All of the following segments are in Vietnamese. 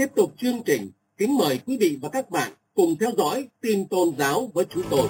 tiếp tục chương trình, kính mời quý vị và các bạn cùng theo dõi tin tôn giáo với chúng tôi.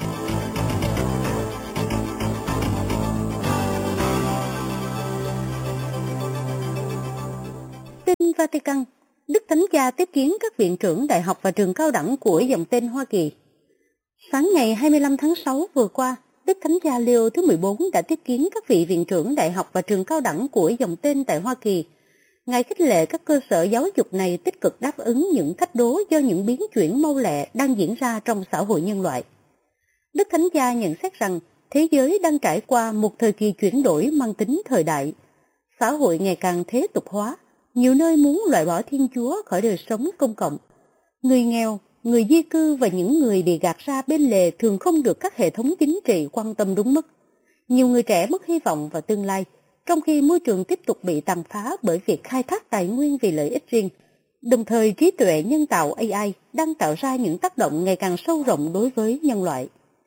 Tin Vatican, Đức Thánh Cha tiếp kiến các viện trưởng đại học và trường cao đẳng của dòng tên Hoa Kỳ. Sáng ngày 25 tháng 6 vừa qua, Đức Thánh Cha Leo thứ 14 đã tiếp kiến các vị viện trưởng đại học và trường cao đẳng của dòng tên tại Hoa Kỳ. Ngài khích lệ các cơ sở giáo dục này tích cực đáp ứng những thách đố do những biến chuyển mau lẹ đang diễn ra trong xã hội nhân loại. Đức Thánh Cha nhận xét rằng thế giới đang trải qua một thời kỳ chuyển đổi mang tính thời đại. Xã hội ngày càng thế tục hóa, nhiều nơi muốn loại bỏ Thiên Chúa khỏi đời sống công cộng. Người nghèo, người di cư và những người bị gạt ra bên lề thường không được các hệ thống chính trị quan tâm đúng mức. Nhiều người trẻ mất hy vọng vào tương lai, trong khi môi trường tiếp tục bị tàn phá bởi việc khai thác tài nguyên vì lợi ích riêng. Đồng thời, trí tuệ nhân tạo AI đang tạo ra những tác động ngày càng sâu rộng đối với nhân loại.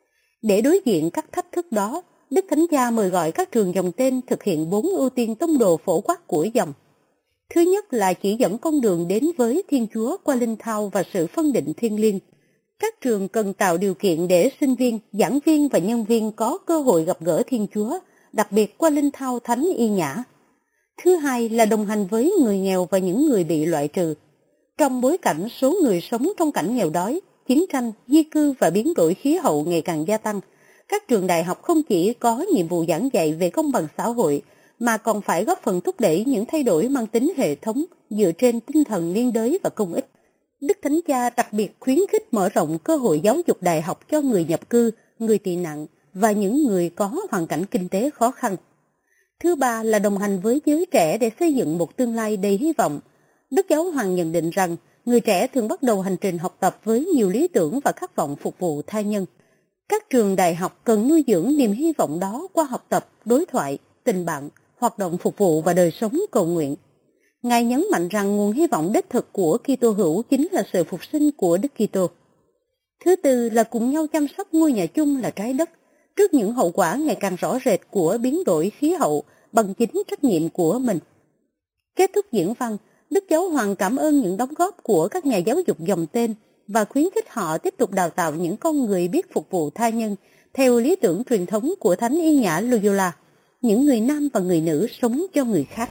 Để đối diện các thách thức đó, Đức Thánh Cha mời gọi các trường dòng tên thực hiện 4 ưu tiên tông đồ phổ quát của dòng. Thứ nhất là chỉ dẫn con đường đến với Thiên Chúa qua linh thao và sự phân định thiêng liêng. Các trường cần tạo điều kiện để sinh viên, giảng viên và nhân viên có cơ hội gặp gỡ Thiên Chúa, đặc biệt qua linh thao thánh y nhã. Thứ hai là đồng hành với người nghèo và những người bị loại trừ. Trong bối cảnh số người sống trong cảnh nghèo đói, chiến tranh, di cư và biến đổi khí hậu ngày càng gia tăng, các trường đại học không chỉ có nhiệm vụ giảng dạy về công bằng xã hội, mà còn phải góp phần thúc đẩy những thay đổi mang tính hệ thống dựa trên tinh thần liên đới và công ích. Đức Thánh Cha đặc biệt khuyến khích mở rộng cơ hội giáo dục đại học cho người nhập cư, người tị nạn và những người có hoàn cảnh kinh tế khó khăn. Thứ ba là đồng hành với giới trẻ để xây dựng một tương lai đầy hy vọng. Đức Giáo Hoàng nhận định rằng người trẻ thường bắt đầu hành trình học tập với nhiều lý tưởng và khát vọng phục vụ tha nhân. Các trường đại học cần nuôi dưỡng niềm hy vọng đó qua học tập, đối thoại, tình bạn, hoạt động phục vụ và đời sống cầu nguyện. Ngài nhấn mạnh rằng nguồn hy vọng đích thực của Kitô hữu chính là sự phục sinh của Đức Kitô. Thứ tư là cùng nhau chăm sóc ngôi nhà chung là trái đất, trước những hậu quả ngày càng rõ rệt của biến đổi khí hậu bằng chính trách nhiệm của mình. Kết thúc diễn văn, Đức Giáo Hoàng cảm ơn những đóng góp của các nhà giáo dục dòng tên và khuyến khích họ tiếp tục đào tạo những con người biết phục vụ tha nhân theo lý tưởng truyền thống của Thánh Y Nhã Loyola, những người nam và người nữ sống cho người khác.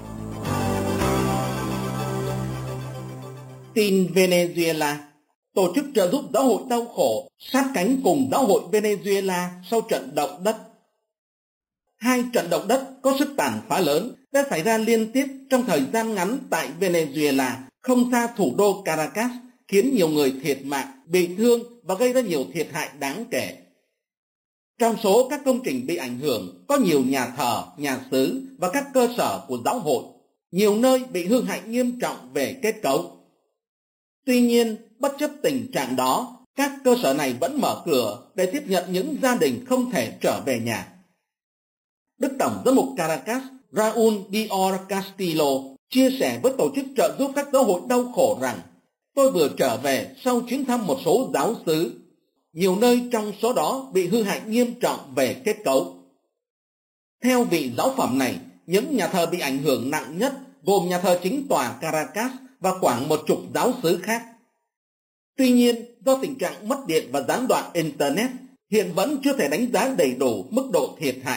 Tin Venezuela, tổ chức trợ giúp giáo hội đau khổ sát cánh cùng giáo hội Venezuela sau trận động đất. Hai trận động đất có sức tàn phá lớn đã xảy ra liên tiếp trong thời gian ngắn tại Venezuela, không xa thủ đô Caracas, khiến nhiều người thiệt mạng, bị thương và gây ra nhiều thiệt hại đáng kể. Trong số các công trình bị ảnh hưởng có nhiều nhà thờ, nhà xứ và các cơ sở của giáo hội. Nhiều nơi bị hư hại nghiêm trọng về kết cấu. Tuy nhiên, bất chấp tình trạng đó, các cơ sở này vẫn mở cửa để tiếp nhận những gia đình không thể trở về nhà. Đức Tổng giám mục Caracas Raúl Dior Castillo chia sẻ với tổ chức trợ giúp các giáo hội đau khổ rằng: tôi vừa trở về sau chuyến thăm một số giáo xứ. Nhiều nơi trong số đó bị hư hại nghiêm trọng về kết cấu. Theo vị giáo phẩm này, những nhà thờ bị ảnh hưởng nặng nhất gồm nhà thờ chính tòa Caracas và khoảng 10 giáo xứ khác. Tuy nhiên, do tình trạng mất điện và gián đoạn Internet, hiện vẫn chưa thể đánh giá đầy đủ mức độ thiệt hại.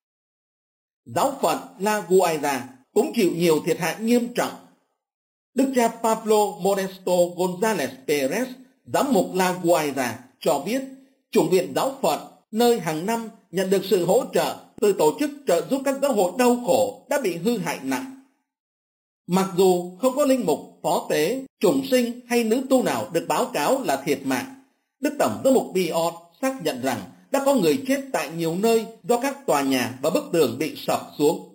Giáo phận La Guaira cũng chịu nhiều thiệt hại nghiêm trọng. Đức cha Pablo Modesto González Pérez, giám mục La Guaira, cho biết chủng viện giáo phận, nơi hàng năm nhận được sự hỗ trợ từ tổ chức trợ giúp các giáo hội đau khổ, đã bị hư hại nặng. Mặc dù không có linh mục, phó tế, chủng sinh hay nữ tu nào được báo cáo là thiệt mạng, Đức Tổng giám mục Biot xác nhận rằng đã có người chết tại nhiều nơi do các tòa nhà và bức tường bị sập xuống.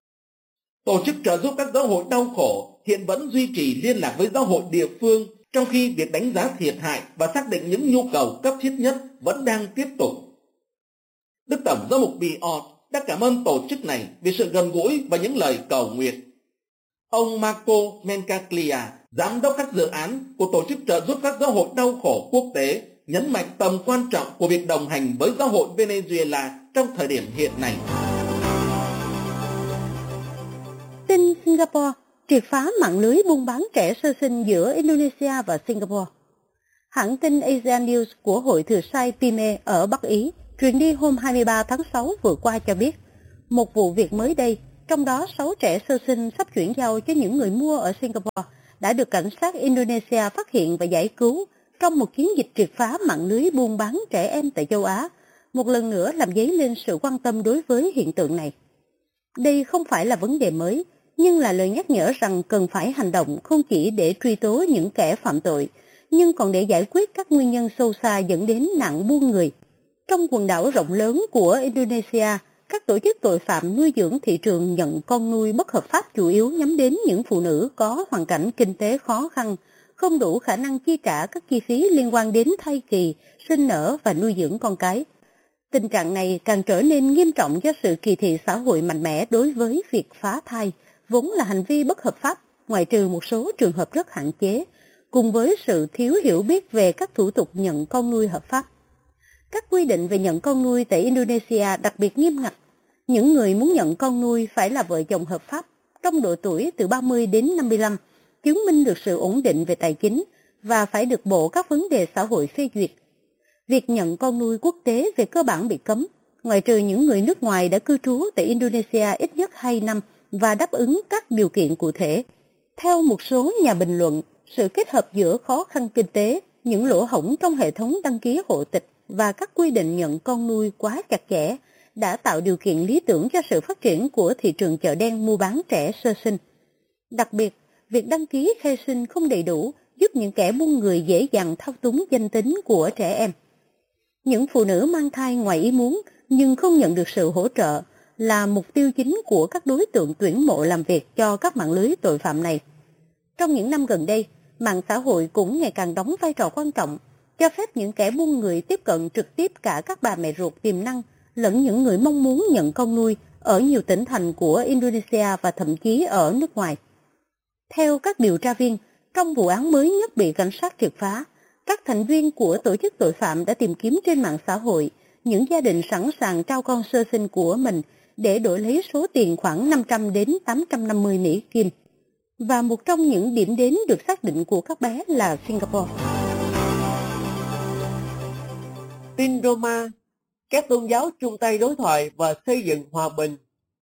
Tổ chức trợ giúp các giáo hội đau khổ hiện vẫn duy trì liên lạc với giáo hội địa phương, trong khi việc đánh giá thiệt hại và xác định những nhu cầu cấp thiết nhất vẫn đang tiếp tục. Đức Tổng giám mục Biot đã cảm ơn tổ chức này vì sự gần gũi và những lời cầu nguyện. Ông Marco Mencaglia, giám đốc các dự án của tổ chức trợ giúp các giáo hội đau khổ quốc tế, nhấn mạnh tầm quan trọng của việc đồng hành với giáo hội Venezuela trong thời điểm hiện nay. Tin Singapore, triệt phá mạng lưới buôn bán trẻ sơ sinh giữa Indonesia và Singapore. Hãng tin Asia News của Hội Thừa Sai Pime ở Bắc Ý truyền đi hôm 23 tháng 6 vừa qua cho biết, một vụ việc mới đây, trong đó 6 trẻ sơ sinh sắp chuyển giao cho những người mua ở Singapore, đã được cảnh sát Indonesia phát hiện và giải cứu trong một chiến dịch triệt phá mạng lưới buôn bán trẻ em tại châu Á, một lần nữa làm dấy lên sự quan tâm đối với hiện tượng này. Đây không phải là vấn đề mới, nhưng là lời nhắc nhở rằng cần phải hành động không chỉ để truy tố những kẻ phạm tội, nhưng còn để giải quyết các nguyên nhân sâu xa dẫn đến nạn buôn người. Trong quần đảo rộng lớn của Indonesia, các tổ chức tội phạm nuôi dưỡng thị trường nhận con nuôi bất hợp pháp chủ yếu nhắm đến những phụ nữ có hoàn cảnh kinh tế khó khăn, không đủ khả năng chi trả các chi phí liên quan đến thai kỳ, sinh nở và nuôi dưỡng con cái. Tình trạng này càng trở nên nghiêm trọng do sự kỳ thị xã hội mạnh mẽ đối với việc phá thai, vốn là hành vi bất hợp pháp, ngoại trừ một số trường hợp rất hạn chế, cùng với sự thiếu hiểu biết về các thủ tục nhận con nuôi hợp pháp. Các quy định về nhận con nuôi tại Indonesia đặc biệt nghiêm ngặt. Những người muốn nhận con nuôi phải là vợ chồng hợp pháp, trong độ tuổi từ 30 đến 55, chứng minh được sự ổn định về tài chính và phải được Bộ các vấn đề xã hội phê duyệt. Việc nhận con nuôi quốc tế về cơ bản bị cấm, ngoại trừ những người nước ngoài đã cư trú tại Indonesia ít nhất 2 năm và đáp ứng các điều kiện cụ thể. Theo một số nhà bình luận, sự kết hợp giữa khó khăn kinh tế, những lỗ hổng trong hệ thống đăng ký hộ tịch và các quy định nhận con nuôi quá chặt chẽ đã tạo điều kiện lý tưởng cho sự phát triển của thị trường chợ đen mua bán trẻ sơ sinh. Đặc biệt, việc đăng ký khai sinh không đầy đủ giúp những kẻ buôn người dễ dàng thao túng danh tính của trẻ em. Những phụ nữ mang thai ngoài ý muốn nhưng không nhận được sự hỗ trợ là mục tiêu chính của các đối tượng tuyển mộ làm việc cho các mạng lưới tội phạm này. Trong những năm gần đây, mạng xã hội cũng ngày càng đóng vai trò quan trọng, cho phép những kẻ buôn người tiếp cận trực tiếp cả các bà mẹ ruột tiềm năng lẫn những người mong muốn nhận con nuôi ở nhiều tỉnh thành của Indonesia và thậm chí ở nước ngoài. Theo các điều tra viên, trong vụ án mới nhất bị cảnh sát triệt phá, các thành viên của tổ chức tội phạm đã tìm kiếm trên mạng xã hội những gia đình sẵn sàng trao con sơ sinh của mình để đổi lấy số tiền khoảng 500 đến 850 Mỹ Kim. Và một trong những điểm đến được xác định của các bé là Singapore. Tin Roma, các tôn giáo chung tay đối thoại và xây dựng hòa bình.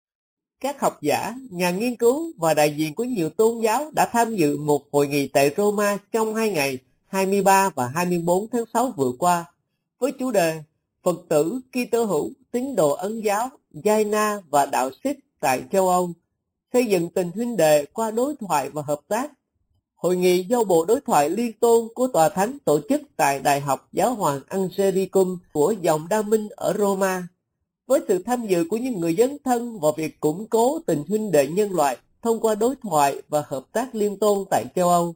Các học giả, nhà nghiên cứu và đại diện của nhiều tôn giáo đã tham dự một hội nghị tại Roma trong 2 ngày 23 và 24 tháng 6 vừa qua, với chủ đề Phật tử, Kitô hữu, tín đồ Ấn giáo, Jaina và đạo Sikh tại châu Âu, xây dựng tình huynh đệ qua đối thoại và hợp tác. Hội nghị do Bộ Đối thoại Liên tôn của Tòa Thánh tổ chức tại Đại học Giáo hoàng Angelicum của dòng Đa Minh ở Roma, với sự tham dự của những người dấn thân vào việc củng cố tình huynh đệ nhân loại thông qua đối thoại và hợp tác liên tôn tại châu Âu.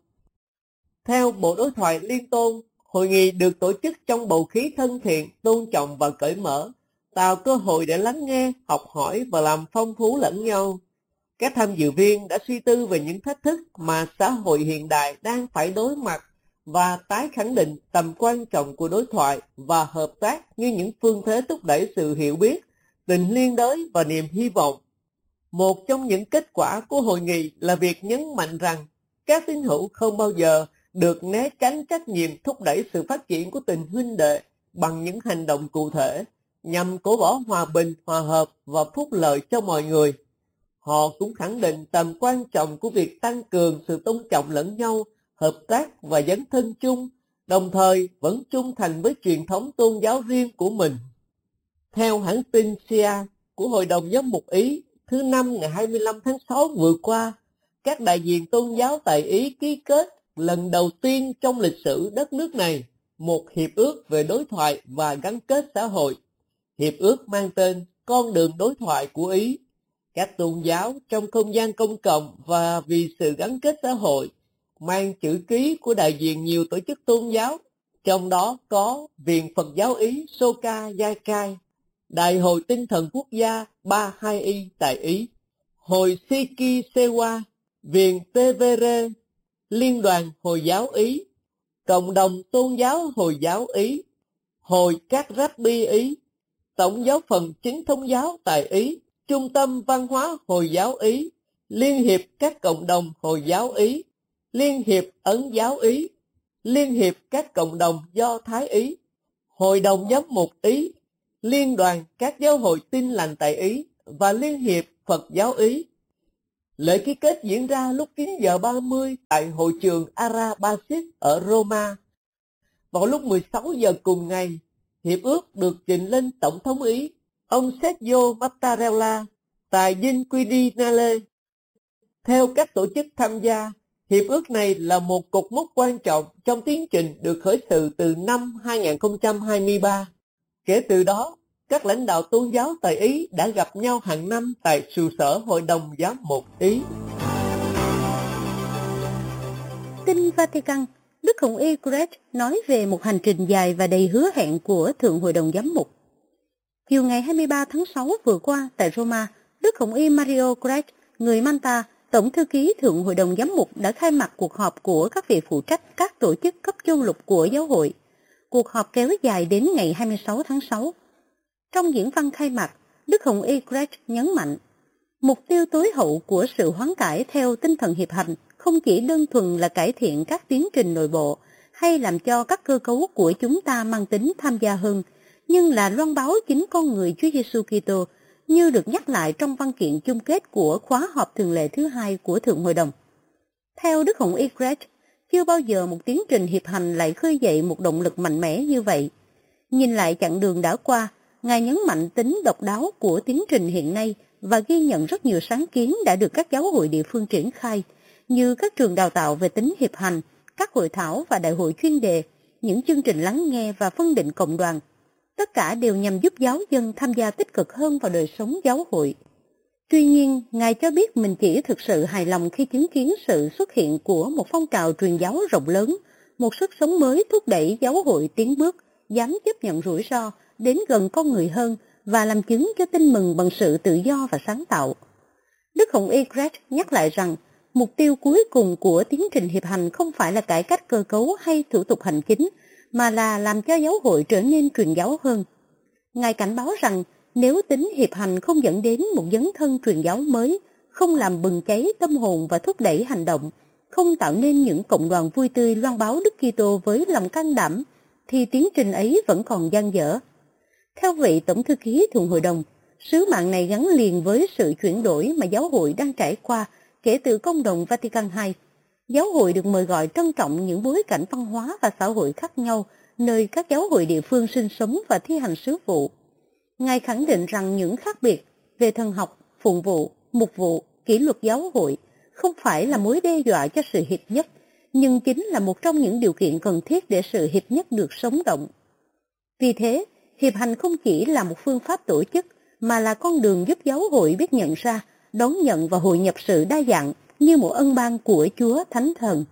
Theo Bộ Đối thoại Liên tôn, hội nghị được tổ chức trong bầu khí thân thiện, tôn trọng và cởi mở, tạo cơ hội để lắng nghe, học hỏi và làm phong phú lẫn nhau. Các tham dự viên đã suy tư về những thách thức mà xã hội hiện đại đang phải đối mặt và tái khẳng định tầm quan trọng của đối thoại và hợp tác như những phương thế thúc đẩy sự hiểu biết, tình liên đới và niềm hy vọng. Một trong những kết quả của hội nghị là việc nhấn mạnh rằng các tín hữu không bao giờ được né tránh trách nhiệm thúc đẩy sự phát triển của tình huynh đệ bằng những hành động cụ thể nhằm cổ võ hòa bình, hòa hợp và phúc lợi cho mọi người. Họ cũng khẳng định tầm quan trọng của việc tăng cường sự tôn trọng lẫn nhau, hợp tác và dấn thân chung, đồng thời vẫn trung thành với truyền thống tôn giáo riêng của mình. Theo hãng tin SIA của Hội đồng Giám mục Ý, thứ Năm ngày 25 tháng 6 vừa qua, các đại diện tôn giáo tại Ý ký kết lần đầu tiên trong lịch sử đất nước này một hiệp ước về đối thoại và gắn kết xã hội. Hiệp ước mang tên Con đường đối thoại của Ý. Các tôn giáo trong không gian công cộng và vì sự gắn kết xã hội mang chữ ký của đại diện nhiều tổ chức tôn giáo, trong đó có Viện Phật giáo Ý Soka Gakkai, Đại hội Tinh thần Quốc gia 32i tại Ý, Hội Sikhi Sewa, Viện TVR, Liên đoàn Hồi giáo Ý, Cộng đồng Tôn giáo Hồi giáo Ý, Hội các Rabbi Ý, Tổng giáo phận Chính thống giáo tại Ý, Trung tâm Văn hóa Hồi giáo Ý, Liên hiệp các cộng đồng Hồi giáo Ý, Liên hiệp Ấn giáo Ý, Liên hiệp các cộng đồng Do Thái Ý, Hội đồng Giám mục Ý, Liên đoàn các giáo hội Tin lành tại Ý và Liên hiệp Phật giáo Ý. Lễ ký kết diễn ra lúc 9 giờ 30 tại hội trường Arabasis ở Roma. Vào lúc 16 giờ cùng ngày, hiệp ước được trình lên Tổng thống Ý, ông Sergio Mattarella, tại Quirinale. Theo các tổ chức tham gia, hiệp ước này là một cột mốc quan trọng trong tiến trình được khởi sự từ năm 2023. Kể từ đó, các lãnh đạo tôn giáo tại Ý đã gặp nhau hàng năm tại trụ sở Hội đồng Giám mục Ý. Tin Vatican, Đức Hồng Y Greg nói về một hành trình dài và đầy hứa hẹn của Thượng Hội đồng Giám mục. Chiều ngày 23 tháng 6 vừa qua tại Roma, Đức Hồng Y Mario Greg, người Malta, Tổng thư ký Thượng Hội đồng Giám mục đã khai mạc cuộc họp của các vị phụ trách các tổ chức cấp châu lục của giáo hội. Cuộc họp kéo dài đến ngày 26 tháng 6. Trong diễn văn khai mạc, Đức Hồng Y Greg nhấn mạnh, mục tiêu tối hậu của sự hoán cải theo tinh thần hiệp hành không chỉ đơn thuần là cải thiện các tiến trình nội bộ hay làm cho các cơ cấu của chúng ta mang tính tham gia hơn, nhưng là loan báo chính con người Chúa Giêsu Kitô, như được nhắc lại trong văn kiện chung kết của khóa họp thường lệ thứ 2 của Thượng Hội đồng. Theo Đức Hồng Y Greg, chưa bao giờ một tiến trình hiệp hành lại khơi dậy một động lực mạnh mẽ như vậy. Nhìn lại chặng đường đã qua, Ngài nhấn mạnh tính độc đáo của tiến trình hiện nay và ghi nhận rất nhiều sáng kiến đã được các giáo hội địa phương triển khai, như các trường đào tạo về tính hiệp hành, các hội thảo và đại hội chuyên đề, những chương trình lắng nghe và phân định cộng đoàn. Tất cả đều nhằm giúp giáo dân tham gia tích cực hơn vào đời sống giáo hội. Tuy nhiên, Ngài cho biết mình chỉ thực sự hài lòng khi chứng kiến sự xuất hiện của một phong trào truyền giáo rộng lớn, một sức sống mới thúc đẩy giáo hội tiến bước, dám chấp nhận rủi ro, đến gần con người hơn và làm chứng cho tin mừng bằng sự tự do và sáng tạo. Đức Hồng Y Greg nhắc lại rằng, mục tiêu cuối cùng của tiến trình hiệp hành không phải là cải cách cơ cấu hay thủ tục hành chính, mà là làm cho giáo hội trở nên truyền giáo hơn. Ngài cảnh báo rằng, nếu tính hiệp hành không dẫn đến một dấn thân truyền giáo mới, không làm bừng cháy tâm hồn và thúc đẩy hành động, không tạo nên những cộng đoàn vui tươi loan báo Đức Kitô với lòng can đảm, thì tiến trình ấy vẫn còn dang dở. Theo vị Tổng thư ký Thượng Hội đồng, sứ mạng này gắn liền với sự chuyển đổi mà giáo hội đang trải qua kể từ Công đồng Vatican II. Giáo hội được mời gọi trân trọng những bối cảnh văn hóa và xã hội khác nhau nơi các giáo hội địa phương sinh sống và thi hành sứ vụ. Ngài khẳng định rằng những khác biệt về thần học, phụng vụ, mục vụ, kỷ luật giáo hội không phải là mối đe dọa cho sự hiệp nhất, nhưng chính là một trong những điều kiện cần thiết để sự hiệp nhất được sống động. Vì thế, hiệp hành không chỉ là một phương pháp tổ chức, mà là con đường giúp giáo hội biết nhận ra, đón nhận và hội nhập sự đa dạng như một ân ban của Chúa Thánh Thần.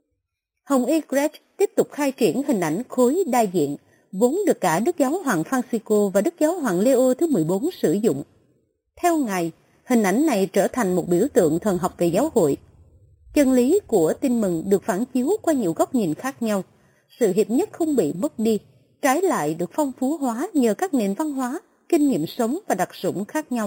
Hồng Y Greg tiếp tục khai triển hình ảnh khối đa diện, vốn được cả Đức Giáo Hoàng Francisco và Đức Giáo Hoàng Leo thứ 14 sử dụng. Theo Ngài, hình ảnh này trở thành một biểu tượng thần học về giáo hội. Chân lý của tin mừng được phản chiếu qua nhiều góc nhìn khác nhau. Sự hiệp nhất không bị mất đi, trái lại được phong phú hóa nhờ các nền văn hóa, kinh nghiệm sống và đặc sủng khác nhau.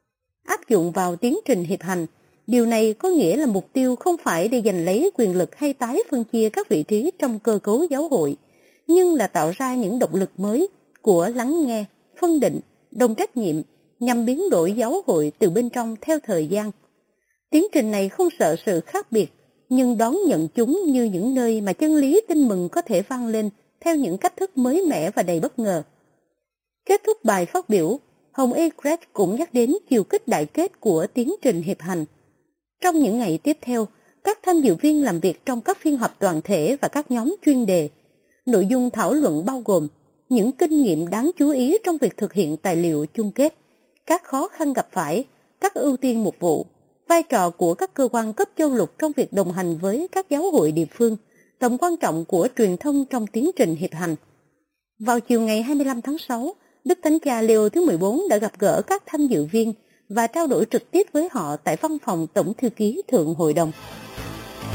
Áp dụng vào tiến trình hiệp hành, điều này có nghĩa là mục tiêu không phải để giành lấy quyền lực hay tái phân chia các vị trí trong cơ cấu giáo hội, nhưng là tạo ra những động lực mới của lắng nghe, phân định, đồng trách nhiệm nhằm biến đổi giáo hội từ bên trong theo thời gian. Tiến trình này không sợ sự khác biệt, nhưng đón nhận chúng như những nơi mà chân lý tin mừng có thể vang lên theo những cách thức mới mẻ và đầy bất ngờ. Kết thúc bài phát biểu, Hồng Y Greg cũng nhắc đến chiều kích đại kết của tiến trình hiệp hành. Trong những ngày tiếp theo, các tham dự viên làm việc trong các phiên họp toàn thể và các nhóm chuyên đề. Nội dung thảo luận bao gồm những kinh nghiệm đáng chú ý trong việc thực hiện tài liệu chung kết, các khó khăn gặp phải, các ưu tiên mục vụ, vai trò của các cơ quan cấp châu lục trong việc đồng hành với các giáo hội địa phương, tầm quan trọng của truyền thông trong tiến trình hiệp hành. Vào chiều ngày 25 tháng 6, Đức Thánh Cha Leo thứ 14 đã gặp gỡ các tham dự viên và trao đổi trực tiếp với họ tại văn phòng Tổng thư ký Thượng Hội đồng.